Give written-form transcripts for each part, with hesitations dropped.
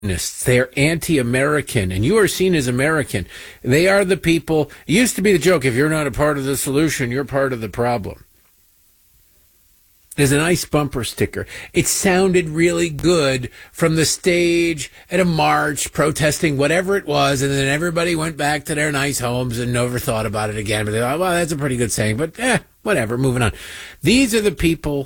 they're anti-American, and you are seen as American. They are the people. It used to be the joke, if you're not a part of the solution, you're part of the problem. There's a nice bumper sticker. It sounded really good from the stage at a march protesting whatever it was, and then everybody went back to their nice homes and never thought about it again. But they thought, well, that's a pretty good saying, but whatever, moving on. These are the people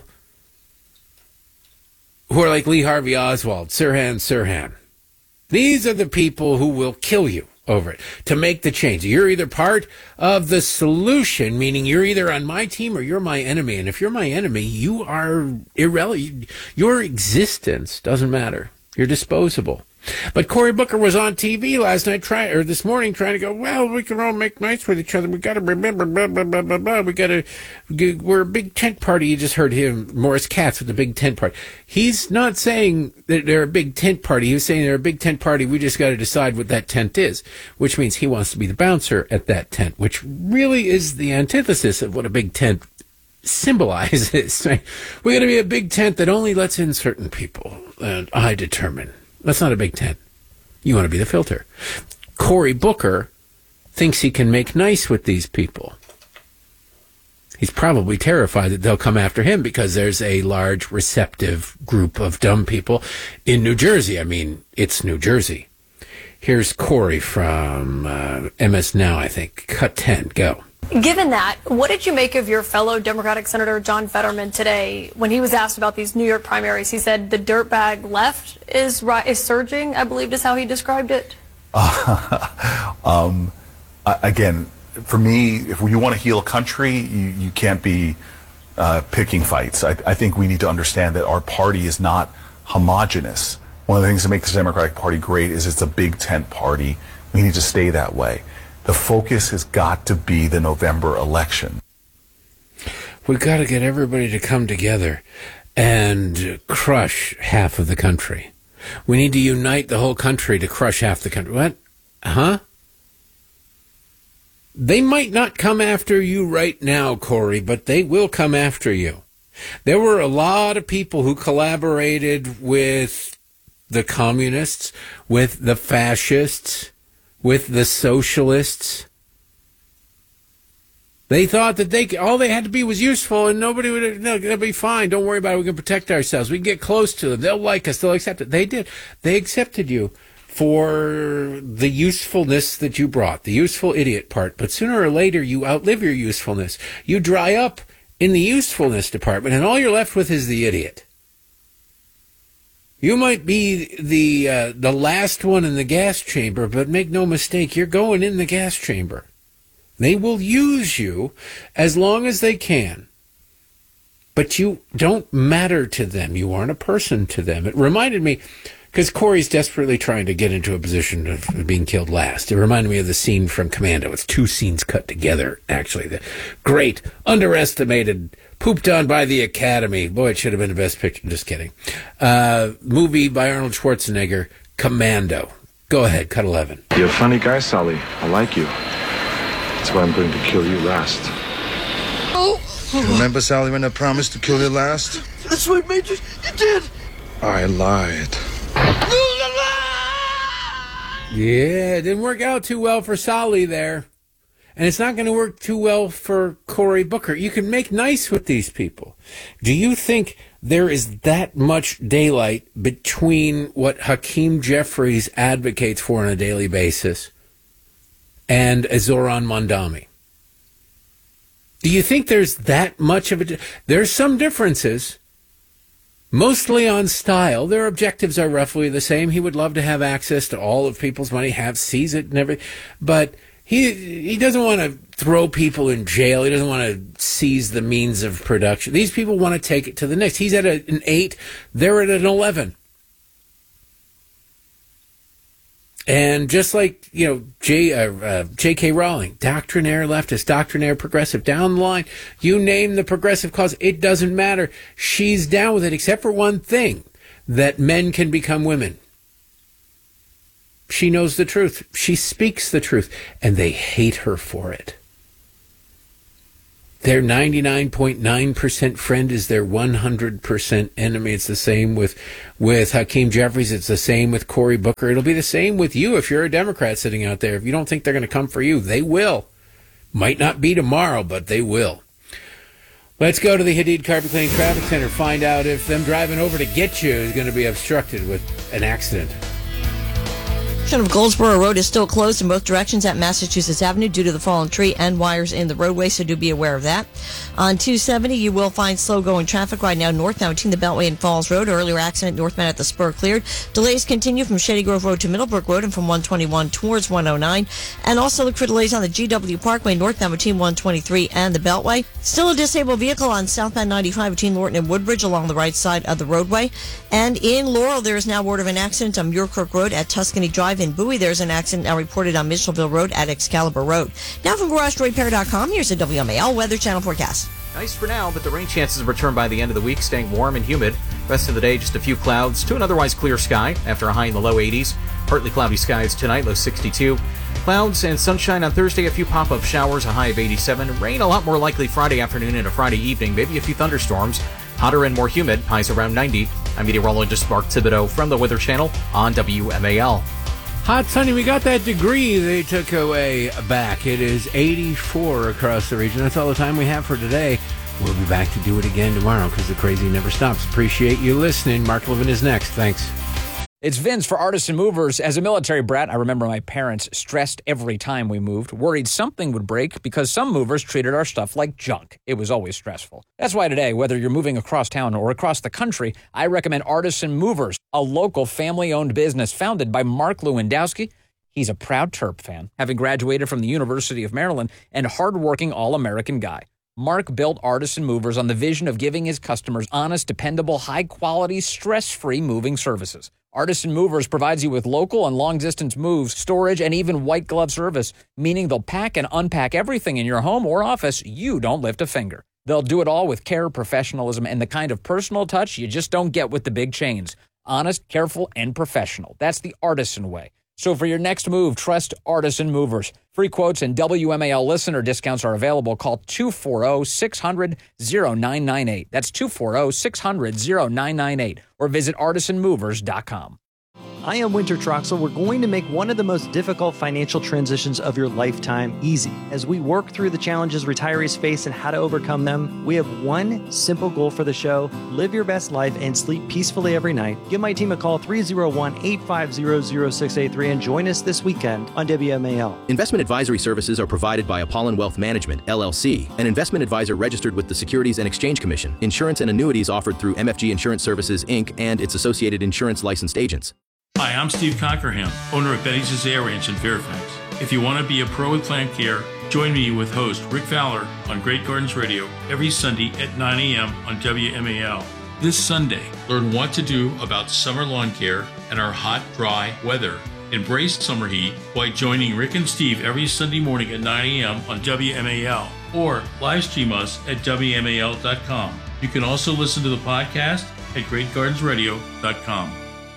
who are like Lee Harvey Oswald, Sirhan. These are the people who will kill you over it to make the change. You're either part of the solution, meaning you're either on my team or you're my enemy. And if you're my enemy, you are irrelevant. Your existence doesn't matter. You're disposable. But Cory Booker was on TV last night, this morning, trying to go, well, we can all make nice with each other. We got to remember, blah, blah, blah, blah, blah. We're a big tent party. You just heard him, Morris Katz, with the big tent party. He's not saying that they're a big tent party. He was saying they're a big tent party. We just got to decide what that tent is, which means he wants to be the bouncer at that tent, which really is the antithesis of what a big tent symbolizes. We're going to be a big tent that only lets in certain people, and I determine. That's not a big tent. You want to be the filter. Cory Booker thinks he can make nice with these people. He's probably terrified that they'll come after him because there's a large receptive group of dumb people in New Jersey. I mean, it's New Jersey. Here's Cory from MS Now, I think. Cut 10. Go. Given that, what did you make of your fellow Democratic Senator John Fetterman today when he was asked about these New York primaries? He said the dirtbag left is surging, I believe is how he described it. Again, for me, if you want to heal a country, you can't be picking fights. I think we need to understand that our party is not homogenous. One of the things that makes the Democratic Party great is it's a big tent party. We need to stay that way. The focus has got to be the November election. We've got to get everybody to come together and crush half of the country. We need to unite the whole country to crush half the country. What? Huh? They might not come after you right now, Cory, but they will come after you. There were a lot of people who collaborated with the communists, with the fascists, with the socialists. They thought that all they had to be was useful and nobody would, no, they'll be fine. Don't worry about it. We can protect ourselves. We can get close to them. They'll like us. They'll accept it. They did. They accepted you for the usefulness that you brought, the useful idiot part. But sooner or later, you outlive your usefulness. You dry up in the usefulness department, and all you're left with is the idiot. You might be the last one in the gas chamber, but make no mistake, you're going in the gas chamber. They will use you as long as they can. But you don't matter to them. You aren't a person to them. It reminded me, because Cory's desperately trying to get into a position of being killed last. It reminded me of the scene from Commando. It's two scenes cut together, actually. The great, underestimated, pooped on by the Academy. Boy, it should have been the best picture. Just kidding. Movie by Arnold Schwarzenegger, Commando. Go ahead, cut 11. You're a funny guy, Sully. I like you. That's why I'm going to kill you last. Oh! Remember, Sally, when I promised to kill you last? That's right, Major. You did. I lied. Yeah, it didn't work out too well for Solly there. And it's not going to work too well for Cory Booker. You can make nice with these people. Do you think there is that much daylight between what Hakeem Jeffries advocates for on a daily basis and Zoran Mondami? Do you think there's that much of it? There's some differences, mostly on style. Their objectives are roughly the same. He would love to have access to all of people's money, seize it and everything. But he doesn't want to throw people in jail. He doesn't want to seize the means of production. These people want to take it to the next. He's at an 8. They're at an 11. And just like, J.K. Rowling, doctrinaire leftist, doctrinaire progressive, down the line, you name the progressive cause, it doesn't matter. She's down with it, except for one thing, that men can become women. She knows the truth. She speaks the truth, and they hate her for it. Their 99.9% friend is their 100% enemy. It's the same with Hakeem Jeffries. It's the same with Cory Booker. It'll be the same with you if you're a Democrat sitting out there. If you don't think they're going to come for you, they will. Might not be tomorrow, but they will. Let's go to the Hadid Carpet Cleaning Traffic Center. Find out if them driving over to get you is going to be obstructed with an accident. Section of Goldsboro Road is still closed in both directions at Massachusetts Avenue due to the fallen tree and wires in the roadway, so do be aware of that. On 270, you will find slow-going traffic right now northbound between the Beltway and Falls Road. Earlier accident northbound at the spur cleared. Delays continue from Shady Grove Road to Middlebrook Road and from 121 towards 109. And also look for delays on the GW Parkway northbound between 123 and the Beltway. Still a disabled vehicle on southbound 95 between Lorton and Woodbridge along the right side of the roadway. And in Laurel, there is now word of an accident on Muirkirk Road at Tuscany Drive. In Bowie, there's an accident now reported on Mitchellville Road at Excalibur Road. Now from GarageDoorRepair.com, here's the WMAL Weather Channel forecast. Nice for now, but the rain chances return by the end of the week, staying warm and humid. Rest of the day, just a few clouds to an otherwise clear sky after a high in the low 80s. Partly cloudy skies tonight, low 62. Clouds and sunshine on Thursday, a few pop-up showers, a high of 87. Rain a lot more likely Friday afternoon and a Friday evening, maybe a few thunderstorms. Hotter and more humid, highs around 90. I'm meteorologist Mark Thibodeau from the Weather Channel on WMAL. Hot sunny, we got that degree they took away back. It is 84 across the region. That's all the time we have for today. We'll be back to do it again tomorrow because the crazy never stops. Appreciate you listening. Mark Levin is next. Thanks. It's Vince for Artisan Movers. As a military brat, I remember my parents stressed every time we moved, worried something would break because some movers treated our stuff like junk. It was always stressful. That's why today, whether you're moving across town or across the country, I recommend Artisan Movers, a local family-owned business founded by Mark Lewandowski. He's a proud Terp fan, having graduated from the University of Maryland and hardworking all-American guy. Mark built Artisan Movers on the vision of giving his customers honest, dependable, high-quality, stress-free moving services. Artisan Movers provides you with local and long-distance moves, storage, and even white glove service, meaning they'll pack and unpack everything in your home or office. You don't lift a finger. They'll do it all with care, professionalism, and the kind of personal touch you just don't get with the big chains. Honest, careful, and professional. That's the Artisan way. So for your next move, trust Artisan Movers. Free quotes and WMAL listener discounts are available. Call 240-600-0998. That's 240-600-0998. Or visit artisanmovers.com. I am Winter Troxel. We're going to make one of the most difficult financial transitions of your lifetime easy. As we work through the challenges retirees face and how to overcome them, we have one simple goal for the show: live your best life and sleep peacefully every night. Give my team a call, 301-850-0683, and join us this weekend on WMAL. Investment advisory services are provided by Apollon Wealth Management, LLC, an investment advisor registered with the Securities and Exchange Commission. Insurance and annuities offered through MFG Insurance Services, Inc. and its associated insurance licensed agents. Hi, I'm Steve Cockerham, owner of Betty's Azalea Ranch in Fairfax. If you want to be a pro with plant care, join me with host Rick Fowler on Great Gardens Radio every Sunday at 9 a.m. on WMAL. This Sunday, learn what to do about summer lawn care and our hot, dry weather. Embrace summer heat by joining Rick and Steve every Sunday morning at 9 a.m. on WMAL or live stream us at WMAL.com. You can also listen to the podcast at GreatGardensRadio.com.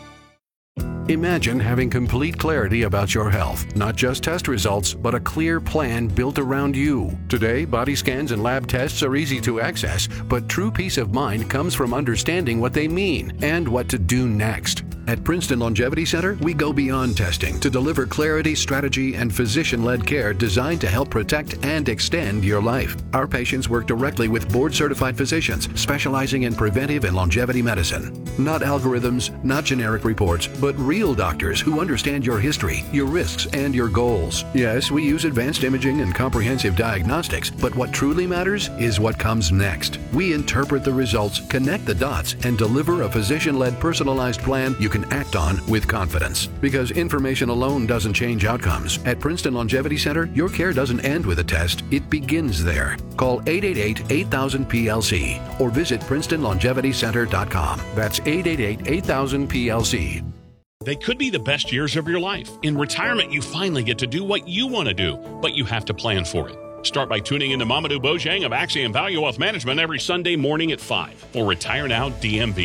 Imagine having complete clarity about your health, not just test results, but a clear plan built around you. Today, body scans and lab tests are easy to access, but true peace of mind comes from understanding what they mean and what to do next. At Princeton Longevity Center, we go beyond testing to deliver clarity, strategy, and physician-led care designed to help protect and extend your life. Our patients work directly with board-certified physicians specializing in preventive and longevity medicine. Not algorithms, not generic reports, but real doctors who understand your history, your risks, and your goals. Yes, we use advanced imaging and comprehensive diagnostics, but what truly matters is what comes next. We interpret the results, connect the dots, and deliver a physician-led personalized plan you can act on with confidence. Because information alone doesn't change outcomes. At Princeton Longevity Center, your care doesn't end with a test, it begins there. Call 888-8000-PLC or visit PrincetonLongevityCenter.com. That's 888-8000-PLC. They could be the best years of your life. In retirement, you finally get to do what you want to do, but you have to plan for it. Start by tuning in to Mamadou Bojang of Axiom Value Wealth Management every Sunday morning at 5 for Retire Now DMV.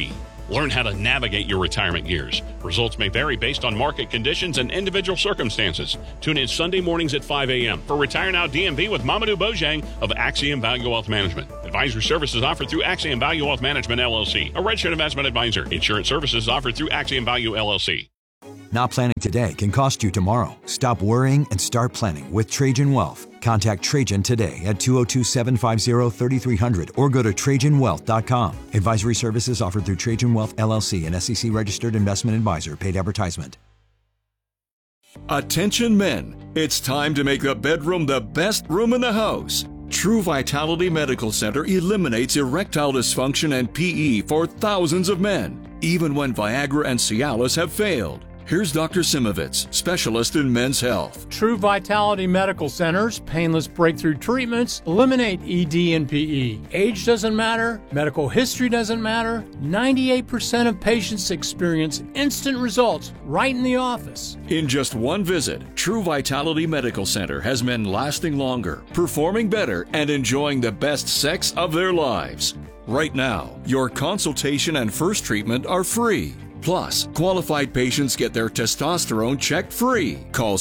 Learn how to navigate your retirement years. Results may vary based on market conditions and individual circumstances. Tune in Sunday mornings at 5 a.m. for Retire Now DMV with Mamadou Bojang of Axiom Value Wealth Management. Advisory services offered through Axiom Value Wealth Management, LLC, a registered investment advisor. Insurance services offered through Axiom Value, LLC. Not planning today can cost you tomorrow. Stop worrying and start planning with Trajan Wealth. Contact Trajan today at 202-750-3300 or go to TrajanWealth.com. Advisory services offered through Trajan Wealth, LLC, an SEC-registered investment advisor. Paid advertisement. Attention men, it's time to make the bedroom the best room in the house. True Vitality Medical Center eliminates erectile dysfunction and PE for thousands of men, even when Viagra and Cialis have failed. Here's Dr. Simovitz, specialist in men's health. True Vitality Medical Center's painless breakthrough treatments eliminate ED and PE. Age doesn't matter, medical history doesn't matter. 98% of patients experience instant results right in the office. In just one visit, True Vitality Medical Center has men lasting longer, performing better, and enjoying the best sex of their lives. Right now, your consultation and first treatment are free. Plus, qualified patients get their testosterone checked free. Call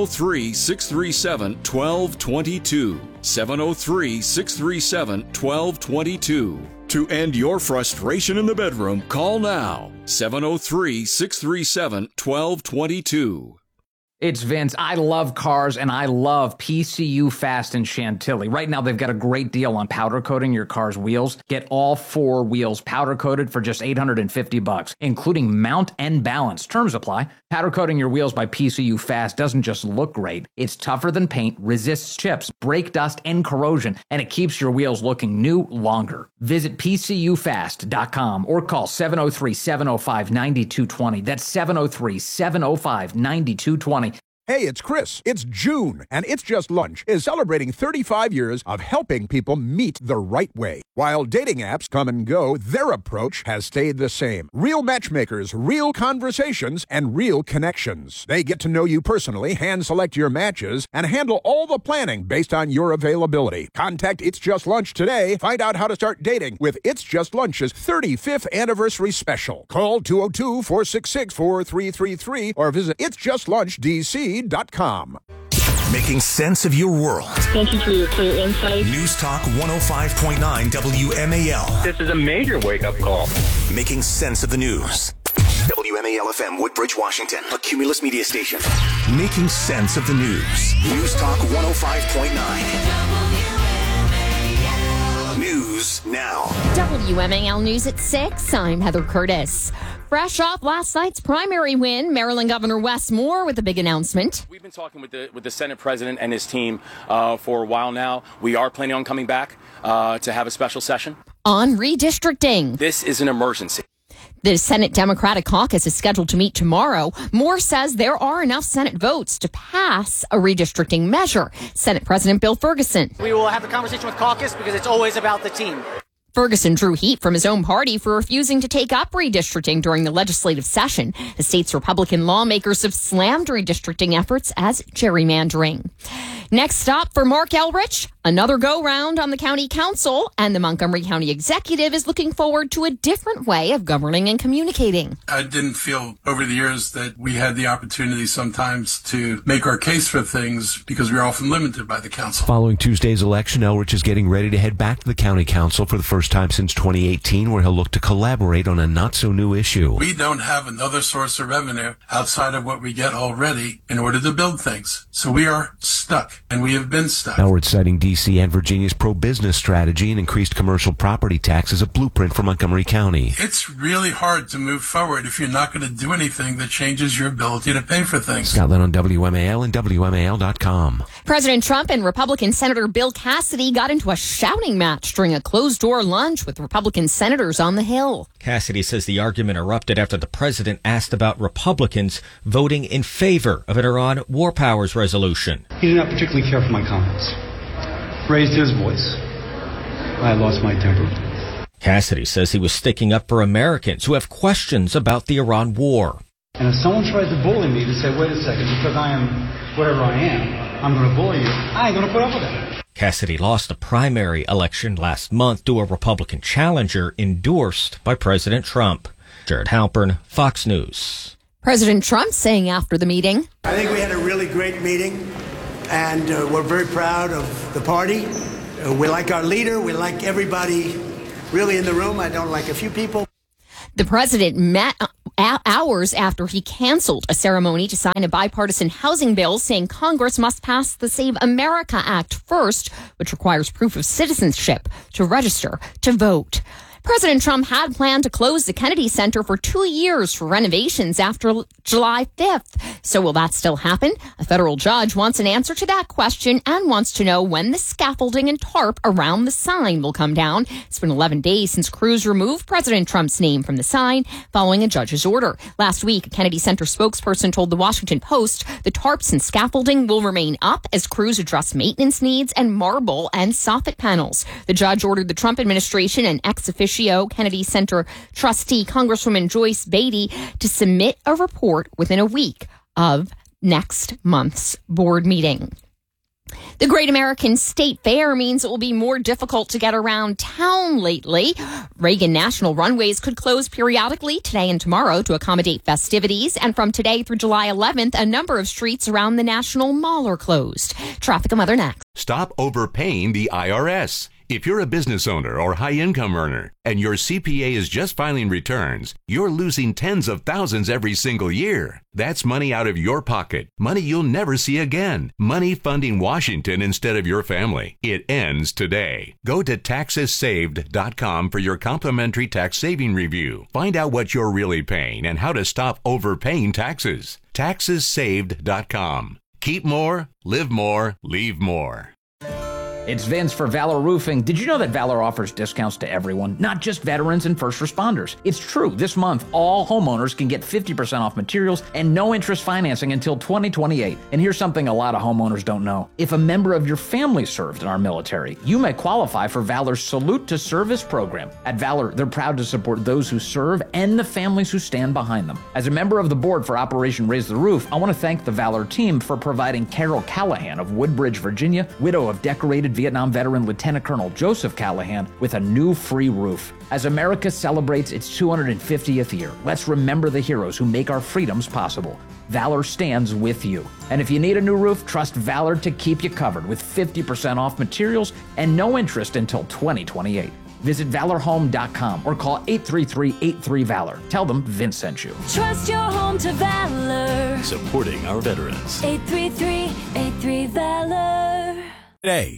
703-637-1222. 703-637-1222. To end your frustration in the bedroom, call now. 703-637-1222. It's Vince. I love cars, and I love PCU Fast in Chantilly. Right now, they've got a great deal on powder coating your car's wheels. Get all 4 wheels powder coated for just $850, including mount and balance. Terms apply. Powder coating your wheels by PCU Fast doesn't just look great. It's tougher than paint, resists chips, brake dust, and corrosion, and it keeps your wheels looking new longer. Visit PCUfast.com or call 703-705-9220. That's 703-705-9220. Hey, it's Chris. It's June, and It's Just Lunch is celebrating 35 years of helping people meet the right way. While dating apps come and go, their approach has stayed the same. Real matchmakers, real conversations, and real connections. They get to know you personally, hand-select your matches, and handle all the planning based on your availability. Contact It's Just Lunch today. Find out how to start dating with It's Just Lunch's 35th anniversary special. Call 202-466-4333 or visit itsjustlunchdc.com. Making sense of your world. Thank you for your clear insight. News Talk 105.9 WMAL. This is a major wake-up call. Making sense of the news. WMAL-FM, Woodbridge, Washington. A Cumulus media station. Making sense of the news. News Talk 105.9. News now. WMAL News at 6. I'm Heather Curtis. Fresh off last night's primary win, Maryland Governor Wes Moore with a big announcement. We've been talking with the Senate President and his team for a while now. We are planning on coming back to have a special session. On redistricting. This is an emergency. The Senate Democratic Caucus is scheduled to meet tomorrow. Moore says there are enough Senate votes to pass a redistricting measure. Senate President Bill Ferguson. We will have a conversation with caucus because it's always about the team. Ferguson drew heat from his own party for refusing to take up redistricting during the legislative session. The state's Republican lawmakers have slammed redistricting efforts as gerrymandering. Next stop for Mark Elrich, another go-round on the county council, and the Montgomery County executive is looking forward to a different way of governing and communicating. I didn't feel over the years that we had the opportunity sometimes to make our case for things because we were often limited by the council. Following Tuesday's election, Elrich is getting ready to head back to the county council for the first time since 2018, where he'll look to collaborate on a not-so-new issue. We don't have another source of revenue outside of what we get already in order to build things. So we are stuck, and we have been stuck. Elrich citing D.C. and Virginia's pro-business strategy and increased commercial property tax as a blueprint for Montgomery County. It's really hard to move forward if you're not going to do anything that changes your ability to pay for things. Scott Lynn on WMAL and WMAL.com. President Trump and Republican Senator Bill Cassidy got into a shouting match during a closed-door lunch with Republican senators on the Hill. Cassidy says the argument erupted after the president asked about Republicans voting in favor of an Iran war powers resolution. He did not particularly care for my comments. Raised his voice. I lost my temper. Cassidy says he was sticking up for Americans who have questions about the Iran war. And if someone tries to bully me to say, wait a second, because I am whatever I am, I'm going to bully you, I ain't going to put up with that. Cassidy lost the primary election last month to a Republican challenger endorsed by President Trump. Jared Halpern, Fox News. President Trump saying after the meeting, I think we had a really great meeting, and we're very proud of the party. We like our leader. We like everybody really in the room. I don't like a few people. The president met hours after he canceled a ceremony to sign a bipartisan housing bill, saying Congress must pass the Save America Act first, which requires proof of citizenship to register to vote. President Trump had planned to close the Kennedy Center for 2 years for renovations after July 5th. So will that still happen? A federal judge wants an answer to that question and wants to know when the scaffolding and tarp around the sign will come down. It's been 11 days since Cruz removed President Trump's name from the sign following a judge's order. Last week, a Kennedy Center spokesperson told the Washington Post the tarps and scaffolding will remain up as Cruz addressed maintenance needs and marble and soffit panels. The judge ordered the Trump administration and ex officio Kennedy Center trustee Congresswoman Joyce Beatty to submit a report within a week of next month's board meeting. The Great American State Fair means it will be more difficult to get around town lately. Reagan National runways could close periodically today and tomorrow to accommodate festivities. And from today through July 11th, a number of streets around the National Mall are closed. Traffic and weather next. Stop overpaying the IRS. If you're a business owner or high-income earner and your CPA is just filing returns, you're losing tens of thousands every single year. That's money out of your pocket, money you'll never see again, money funding Washington instead of your family. It ends today. Go to taxessaved.com for your complimentary tax saving review. Find out what you're really paying and how to stop overpaying taxes. Taxessaved.com. Keep more, live more, leave more. It's Vince for Valor Roofing. Did you know that Valor offers discounts to everyone, not just veterans and first responders? It's true. This month, all homeowners can get 50% off materials and no interest financing until 2028. And here's something a lot of homeowners don't know. If a member of your family served in our military, you may qualify for Valor's Salute to Service program. At Valor, they're proud to support those who serve and the families who stand behind them. As a member of the board for Operation Raise the Roof, I want to thank the Valor team for providing Carol Callahan of Woodbridge, Virginia, widow of decorated Vietnam veteran Lieutenant Colonel Joseph Callahan, with a new free roof. As America celebrates its 250th year, let's remember the heroes who make our freedoms possible. Valor stands with you. And if you need a new roof, trust Valor to keep you covered with 50% off materials and no interest until 2028. Visit valorhome.com or call 833-83-VALOR. Tell them Vince sent you. Trust your home to Valor. Supporting our veterans. 833-83-VALOR. Today.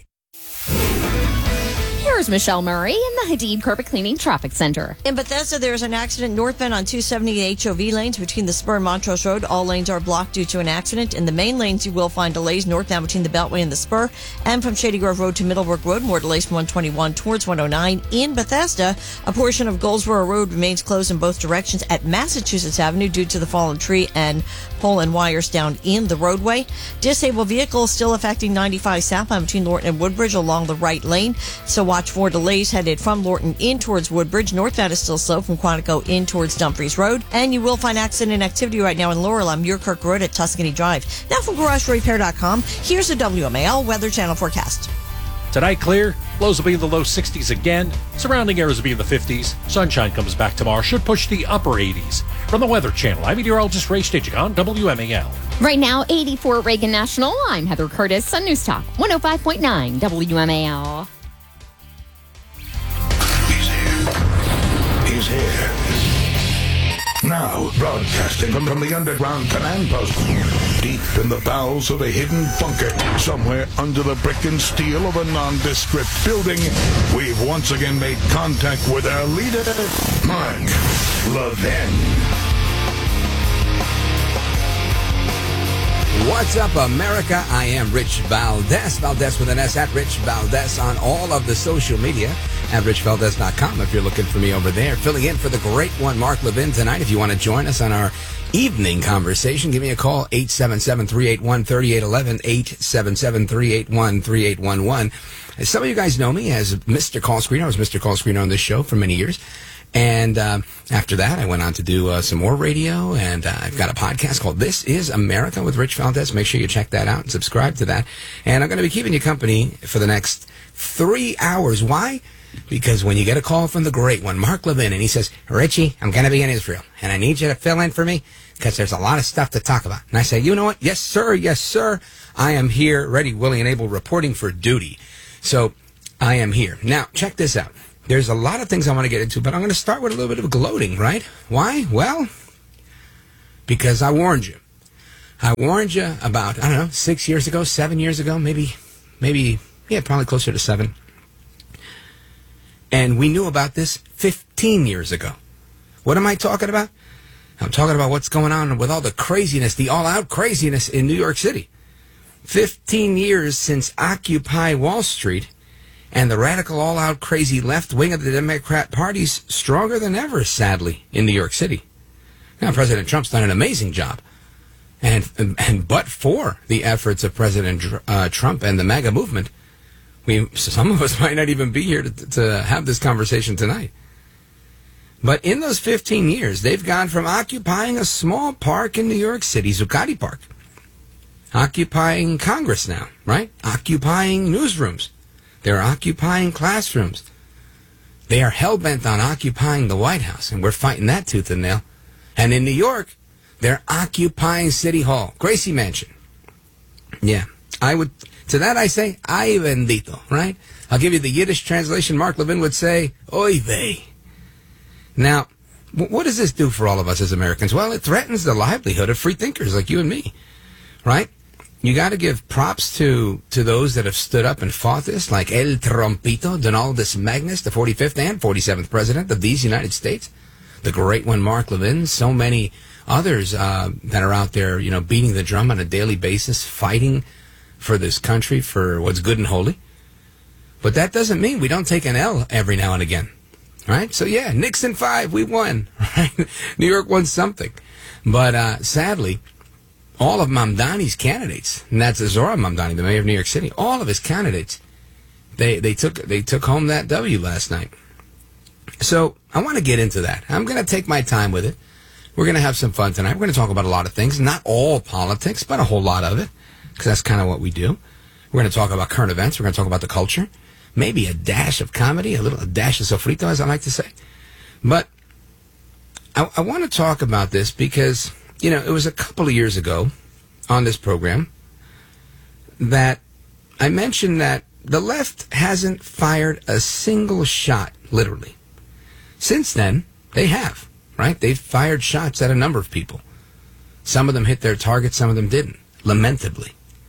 Here's Michelle Murray in the Hadid Carpet Cleaning Traffic Center. In Bethesda, there's an accident northbound on 270 HOV lanes between the Spur and Montrose Road. All lanes are blocked due to an accident. In the main lanes, you will find delays northbound between the Beltway and the Spur. And from Shady Grove Road to Middlebrook Road, more delays from 121 towards 109. In Bethesda, a portion of Goldsboro Road remains closed in both directions at Massachusetts Avenue due to the fallen tree and pole and wires down in the roadway. Disabled vehicles still affecting 95 southbound between Lorton and Woodbridge along the right lane. So watch for delays headed from Lorton in towards Woodbridge. Northbound is still slow from Quantico in towards Dumfries Road. And you will find accident activity right now in Laurel on Muirkirk Road at Tuscany Drive. Now from GarageRepair.com, here's the WMAL Weather Channel forecast. Tonight clear, lows will be in the low 60s again. Surrounding areas will be in the 50s. Sunshine comes back tomorrow, should push the upper 80s. From the Weather Channel, I'm meteorologist Ray Stitchik on WMAL. Right now, 84 at Reagan National. I'm Heather Curtis on News Talk 105.9 WMAL. He's here. Now, broadcasting from the underground command post, deep in the bowels of a hidden bunker, somewhere under the brick and steel of a nondescript building, we've once again made contact with our leader, Mark Levin. What's up, America? I am Rich Valdez. Valdez with an S at Rich Valdez on all of the social media at richvaldez.com if you're looking for me over there. Filling in for the great one, Mark Levin, tonight. If you want to join us on our evening conversation, give me a call, 877-381-3811, 877-381-3811. Some of you guys know me as Mr. Call Screener. I was Mr. Call Screener on this show for many years. And after that, I went on to do some more radio, and I've got a podcast called This Is America with Rich Valdez. Make sure you check that out and subscribe to that. And I'm going to be keeping you company for the next 3 hours. Why? Because when you get a call from the great one, Mark Levin, and he says, Richie, I'm going to be in Israel, and I need you to fill in for me because there's a lot of stuff to talk about. And I say, you know what? Yes, sir. Yes, sir. I am here, ready, willing, and able, reporting for duty. So I am here. Now, check this out. There's a lot of things I want to get into, but I'm going to start with a little bit of gloating, right? Why? Well, because I warned you. I warned you about, 6 years ago, 7 years ago, maybe, probably closer to 7. And we knew about this 15 years ago. What am I talking about? I'm talking about what's going on with all the craziness, the all-out craziness in New York City. 15 years since Occupy Wall Street, and the radical all-out crazy left wing of the Democrat Party's stronger than ever, sadly, in New York City. Now, President Trump's done an amazing job. And but for the efforts of President Trump and the MAGA movement, some of us might not even be here to have this conversation tonight. But in those 15 years, they've gone from occupying a small park in New York City, Zuccotti Park, occupying Congress now, right? Occupying newsrooms. They're occupying classrooms. They are hell-bent on occupying the White House, and we're fighting that tooth and nail. And in New York, they're occupying City Hall, Gracie Mansion. Yeah, to that I say, ay bendito, right? I'll give you the Yiddish translation. Mark Levin would say, oy vey. Now, what does this do for all of us as Americans? Well, it threatens the livelihood of free thinkers like you and me, right? You got to give props to those that have stood up and fought this, like El Trompito, Donaldus Magnus, the 45th and 47th president of these United States, the great one, Mark Levin, so many others that are out there, beating the drum on a daily basis, fighting for this country, for what's good and holy. But that doesn't mean we don't take an L every now and again, right? So, yeah, Nixon 5, we won, right? New York won something. But sadly, all of Mamdani's candidates, and that's Zohran Mamdani, the mayor of New York City, all of his candidates, they took home that W last night. So I want to get into that. I'm going to take my time with it. We're going to have some fun tonight. We're going to talk about a lot of things, not all politics, but a whole lot of it, because that's kind of what we do. We're going to talk about current events. We're going to talk about the culture, maybe a dash of comedy, a dash of sofrito, as I like to say. But I want to talk about this because, it was a couple of years ago on this program that I mentioned that the left hasn't fired a single shot, literally. Since then, they have, right? They've fired shots at a number of people. Some of them hit their target, some of them didn't, lamentably.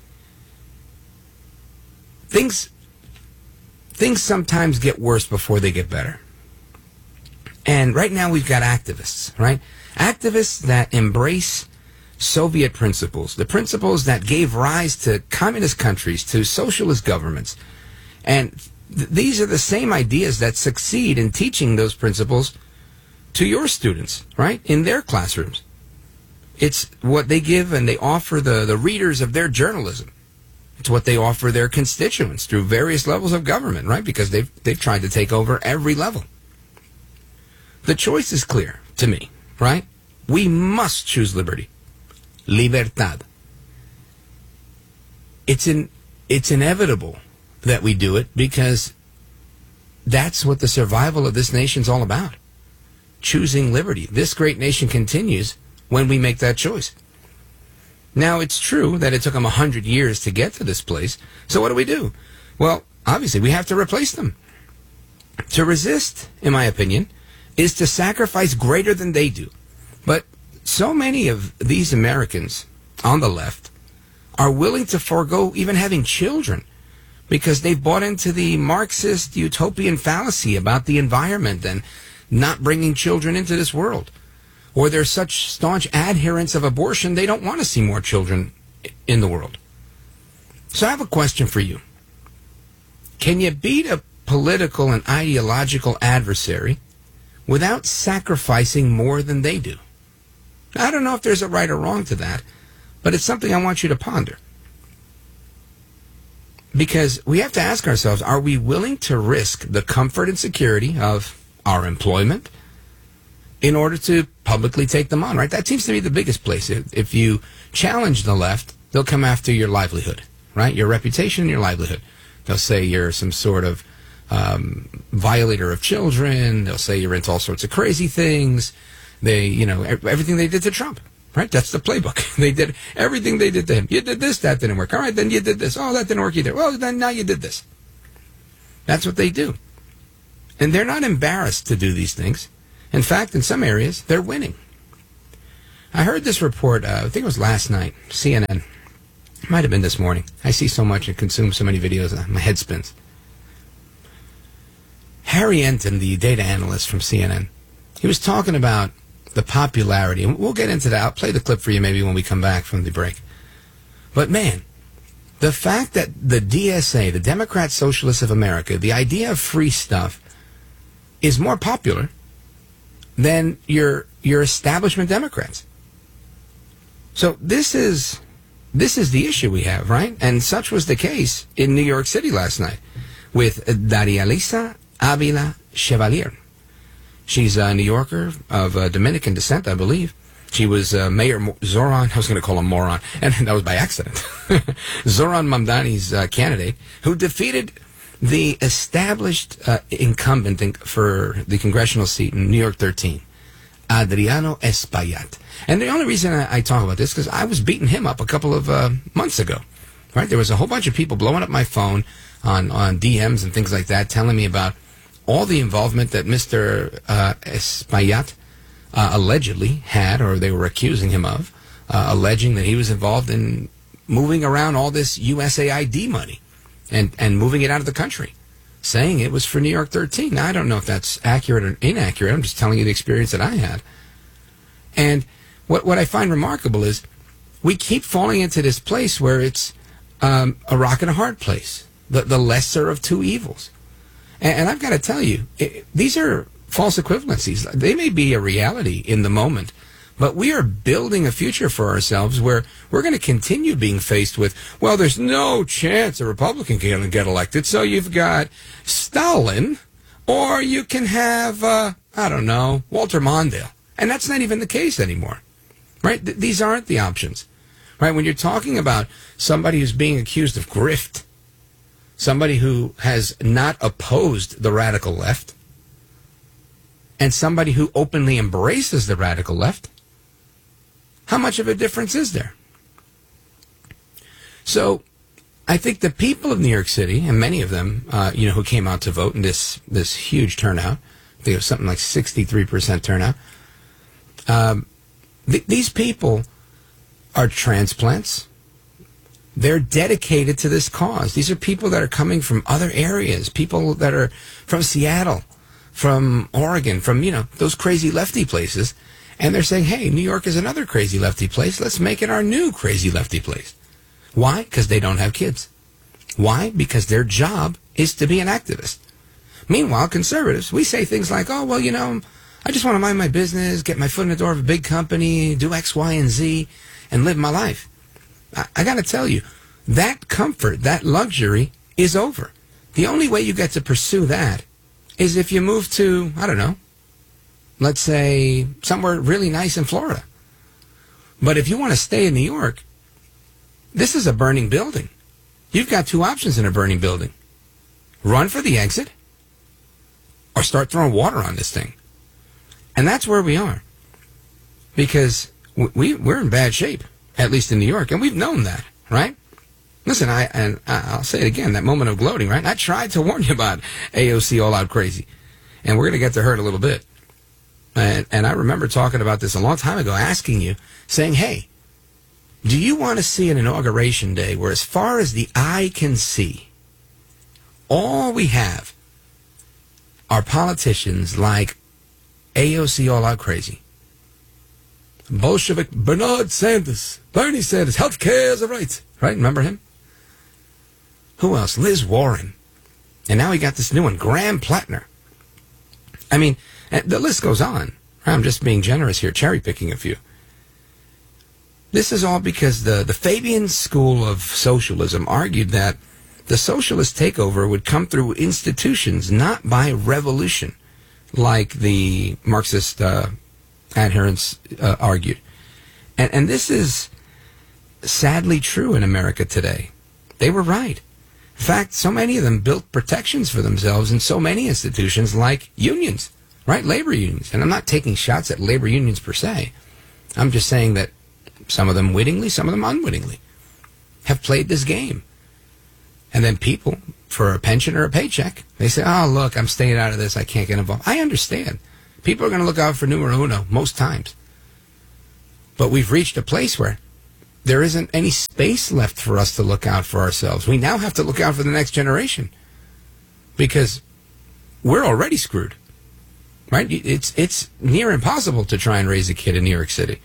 Things sometimes get worse before they get better. And right now we've got activists, right? Activists that embrace Soviet principles, the principles that gave rise to communist countries, to socialist governments. And these are the same ideas that succeed in teaching those principles to your students, right, in their classrooms. It's what they give and they offer the readers of their journalism. It's what they offer their constituents through various levels of government, right, because they've tried to take over every level. The choice is clear to me, right? We must choose liberty. Libertad. It's inevitable that we do it because that's what the survival of this nation's all about. Choosing liberty. This great nation continues when we make that choice. Now, it's true that it took them 100 years to get to this place. So what do? Well, obviously, we have to replace them. To resist, in my opinion, is to sacrifice greater than they do. But so many of these Americans on the left are willing to forego even having children because they've bought into the Marxist utopian fallacy about the environment and not bringing children into this world. Or they're such staunch adherents of abortion, they don't want to see more children in the world. So I have a question for you. Can you beat a political and ideological adversary without sacrificing more than they do? I don't know if there's a right or wrong to that, but it's something I want you to ponder. Because we have to ask ourselves, are we willing to risk the comfort and security of our employment in order to publicly take them on, right? That seems to be the biggest place. If you challenge the left, they'll come after your livelihood, right? Your reputation and your livelihood. They'll say you're some sort of violator of children. They'll say you're into all sorts of crazy things. They, everything they did to Trump, right? That's the playbook. They did everything they did to him. You did this, that didn't work. All right, then you did this. Oh, that didn't work either. Well, then now you did this. That's what they do. And they're not embarrassed to do these things. In fact, in some areas, they're winning. I heard this report, I think it was last night, CNN. It might have been this morning. I see so much and consume so many videos, my head spins. Harry Enton, the data analyst from CNN, he was talking about the popularity, and we'll get into that. I'll play the clip for you maybe when we come back from the break. But man, the fact that the DSA, the Democrat Socialists of America, the idea of free stuff is more popular than your establishment Democrats. So this is the issue we have, right? And such was the case in New York City last night with Daria Lisa Avila Chevalier. She's a New Yorker of Dominican descent, I believe. She was Mayor Zoran, I was going to call him moron, and that was by accident. Zoran Mamdani's candidate, who defeated the established incumbent for the congressional seat in New York 13, Adriano Espaillat. And the only reason I talk about this is because I was beating him up a couple of months ago. Right? There was a whole bunch of people blowing up my phone on DMs and things like that, telling me about all the involvement that Mr. Espaillat allegedly had, or they were accusing him of, alleging that he was involved in moving around all this USAID money and moving it out of the country, saying it was for New York 13. Now, I don't know if that's accurate or inaccurate. I'm just telling you the experience that I had. And what I find remarkable is we keep falling into this place where it's a rock and a hard place, the lesser of two evils. And I've got to tell you, these are false equivalencies. They may be a reality in the moment, but we are building a future for ourselves where we're going to continue being faced with, well, there's no chance a Republican can get elected, so you've got Stalin, or you can have, Walter Mondale. And that's not even the case anymore, right? These aren't the options, right? When you're talking about somebody who's being accused of grift, somebody who has not opposed the radical left, and somebody who openly embraces the radical left, how much of a difference is there? So I think the people of New York City, and many of them, who came out to vote in this huge turnout, I think it was something like 63% turnout, these people are transplants. They're dedicated to this cause. These are people that are coming from other areas, people that are from Seattle, from Oregon, from, those crazy lefty places. And they're saying, hey, New York is another crazy lefty place. Let's make it our new crazy lefty place. Why? Because they don't have kids. Why? Because their job is to be an activist. Meanwhile, conservatives, we say things like, oh, well, I just want to mind my business, get my foot in the door of a big company, do X, Y, and Z, and live my life. I got to tell you, that comfort, that luxury is over. The only way you get to pursue that is if you move to, let's say somewhere really nice in Florida. But if you want to stay in New York, this is a burning building. You've got two options in a burning building. Run for the exit or start throwing water on this thing. And that's where we are. Because we're in bad shape, at least in New York, and we've known that, right? Listen, I'll say it again, that moment of gloating, right? I tried to warn you about AOC All Out Crazy, and we're going to get to her in a little bit. And I remember talking about this a long time ago, asking you, saying, hey, do you want to see an inauguration day where, as far as the eye can see, all we have are politicians like AOC All Out Crazy, Bolshevik Bernard Sanders, Bernie Sanders, healthcare is a right, right? Remember him? Who else? Liz Warren. And now we got this new one, Graham Plattner. I mean, the list goes on. I'm just being generous here, cherry-picking a few. This is all because the Fabian School of Socialism argued that the socialist takeover would come through institutions, not by revolution, like the Marxist adherents argued. And this is sadly true in America today. They were right. In fact, so many of them built protections for themselves in so many institutions like unions, right? Labor unions. And I'm not taking shots at labor unions per se. I'm just saying that some of them wittingly, some of them unwittingly have played this game. And then people, for a pension or a paycheck, they say, oh, look, I'm staying out of this. I can't get involved. I understand. People are going to look out for numero uno most times. But we've reached a place where there isn't any space left for us to look out for ourselves. We now have to look out for the next generation because we're already screwed, right? It's near impossible to try and raise a kid in New York City.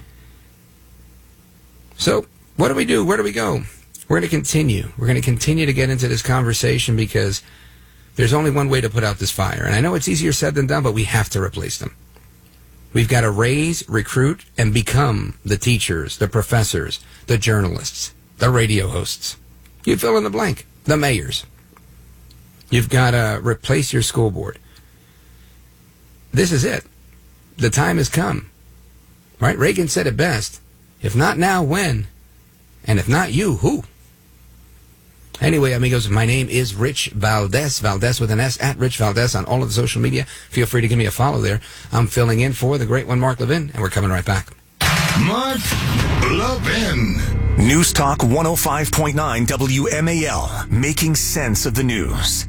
So what do we do? Where do we go? We're going to continue. We're going to continue to get into this conversation because there's only one way to put out this fire. And I know it's easier said than done, but we have to replace them. We've got to raise, recruit, and become the teachers, the professors, the journalists, the radio hosts. You fill in the blank. The mayors. You've got to replace your school board. This is it. The time has come. Right? Reagan said it best. If not now, when? And if not you, who? Anyway, amigos, my name is Rich Valdez. Valdez with an S, at Rich Valdez on all of the social media. Feel free to give me a follow there. I'm filling in for the great one, Mark Levin, and we're coming right back. Mark Levin. News Talk 105.9 WMAL, making sense of the news.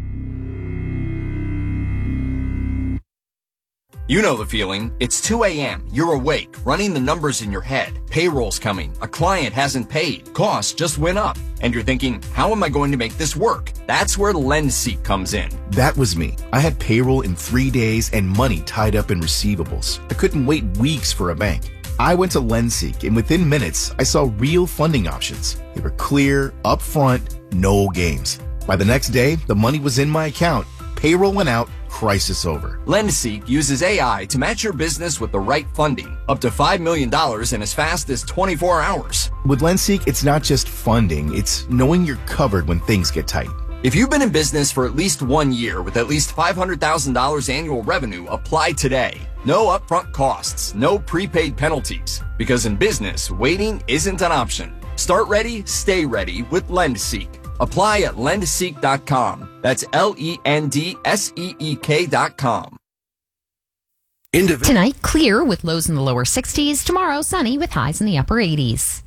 You know the feeling. It's 2 a.m. You're awake, running the numbers in your head. Payroll's coming. A client hasn't paid. Costs just went up. And you're thinking, how am I going to make this work? That's where LendSeek comes in. That was me. I had payroll in 3 days and money tied up in receivables. I couldn't wait weeks for a bank. I went to LendSeek, and within minutes, I saw real funding options. They were clear, upfront, no games. By the next day, the money was in my account. Payroll went out. Crisis over. LendSeek uses AI to match your business with the right funding, up to $5 million in as fast as 24 hours. With LendSeek, it's not just funding, it's knowing you're covered when things get tight. If you've been in business for at least 1 year with at least $500,000 annual revenue, apply today. No upfront costs, no prepaid penalties. Because in business, waiting isn't an option. Start ready, stay ready with LendSeek. Apply at lendseek.com. That's LENDSEEK.com. Tonight, clear with lows in the lower 60s. Tomorrow, sunny with highs in the upper 80s.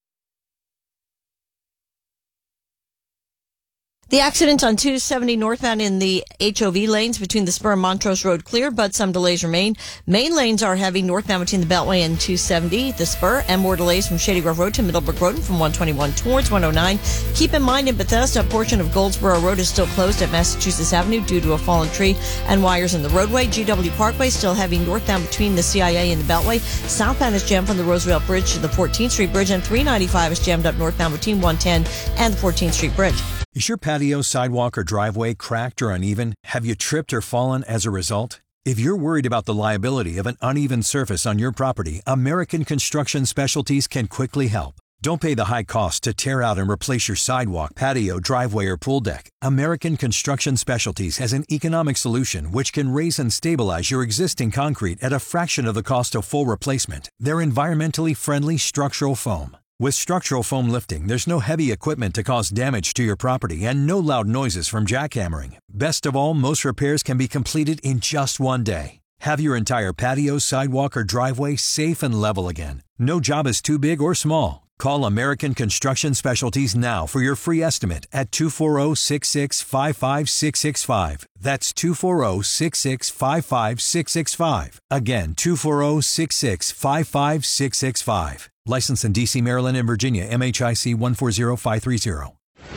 The accident on 270 northbound in the HOV lanes between the Spur and Montrose Road clear, but some delays remain. Main lanes are heavy northbound between the Beltway and 270, the Spur, and more delays from Shady Grove Road to Middlebrook Road and from 121 towards 109. Keep in mind in Bethesda, a portion of Goldsboro Road is still closed at Massachusetts Avenue due to a fallen tree and wires in the roadway. GW Parkway still heavy northbound between the CIA and the Beltway. Southbound is jammed from the Roosevelt Bridge to the 14th Street Bridge, and 395 is jammed up northbound between 110 and the 14th Street Bridge. Is your patio, sidewalk, or driveway cracked or uneven? Have you tripped or fallen as a result? If you're worried about the liability of an uneven surface on your property, American Construction Specialties can quickly help. Don't pay the high cost to tear out and replace your sidewalk, patio, driveway, or pool deck. American Construction Specialties has an economic solution which can raise and stabilize your existing concrete at a fraction of the cost of full replacement. They're environmentally friendly structural foam. With structural foam lifting, there's no heavy equipment to cause damage to your property and no loud noises from jackhammering. Best of all, most repairs can be completed in just one day. Have your entire patio, sidewalk, or driveway safe and level again. No job is too big or small. Call American Construction Specialties now for your free estimate at 240-665-5665. That's 240-665-5665. Again, 240-665-5665. Licensed in D.C., Maryland, and Virginia, MHIC 140530.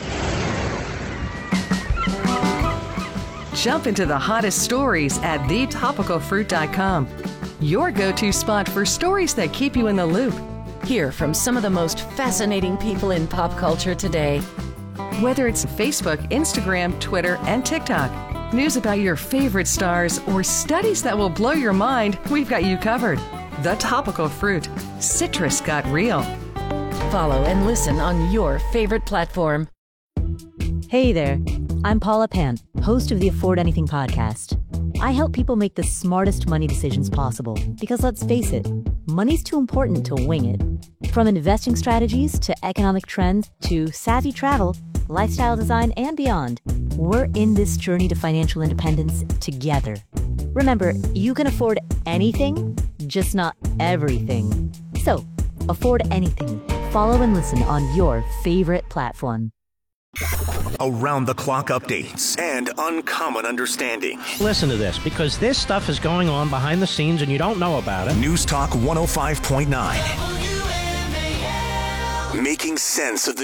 Jump into the hottest stories at thetopicalfruit.com. Your go-to spot for stories that keep you in the loop. Hear from some of the most fascinating people in pop culture today. Whether it's Facebook, Instagram, Twitter, and TikTok, news about your favorite stars, or studies that will blow your mind, we've got you covered. The Topical Fruit. Citrus got real. Follow and listen on your favorite platform. Hey there, I'm Paula Pant, host of the Afford Anything podcast. I help people make the smartest money decisions possible because, let's face it, money's too important to wing it. From investing strategies to economic trends to savvy travel, lifestyle design, and beyond. We're in this journey to financial independence together. Remember, you can afford anything, just not everything. So, afford anything. Follow and listen on your favorite platform. Around-the-clock updates and uncommon understanding. Listen to this, because this stuff is going on behind the scenes and you don't know about it. News Talk 105.9. Making sense of the